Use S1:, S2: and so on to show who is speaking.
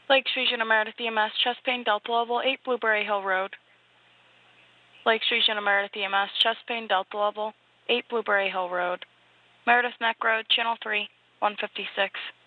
S1: Lakes Region of Meredith EMS, chest pain, Delta level 8, Blueberry Hill Road. Lakes Region of Meredith EMS, chest pain, Delta level 8, Blueberry Hill Road. Meredith Neck Road, Channel 3, 156.